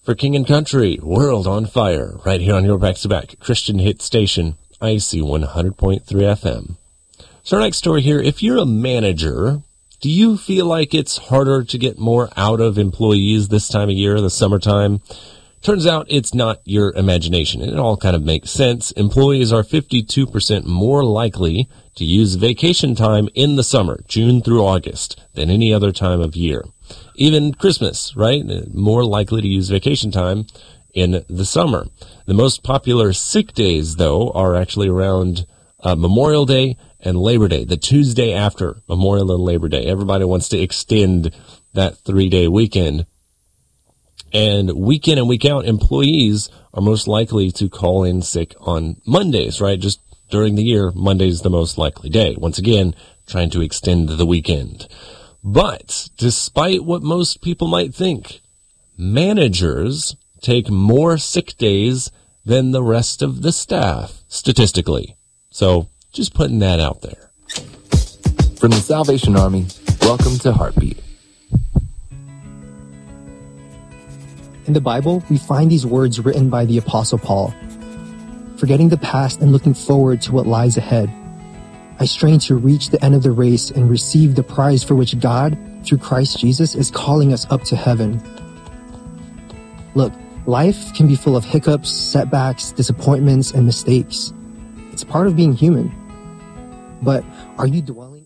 for King and Country, World on Fire, right here on your back-to-back Christian hit station, IC 100.3 FM. So our next story here, if you're a manager, do you feel like it's harder to get more out of employees this time of year, the summertime? Turns out it's not your imagination. It all kind of makes sense. Employees are 52% more likely to use vacation time in the summer, June through August, than any other time of year. Even Christmas, right? More likely to use vacation time in the summer. The most popular sick days, though, are actually around Memorial Day and Labor Day, the Tuesday after Memorial and Labor Day. Everybody wants to extend that 3-day weekend. And week in and week out, employees are most likely to call in sick on Mondays, right? Just during the year, Monday's the most likely day. Once again, trying to extend the weekend. But despite what most people might think, managers take more sick days than the rest of the staff, statistically. So just putting that out there. From the Salvation Army, welcome to Heartbeat. In the Bible, we find these words written by the Apostle Paul. Forgetting the past and looking forward to what lies ahead, I strain to reach the end of the race and receive the prize for which God, through Christ Jesus, is calling us up to heaven. Look, life can be full of hiccups, setbacks, disappointments, and mistakes. It's part of being human. But are you dwelling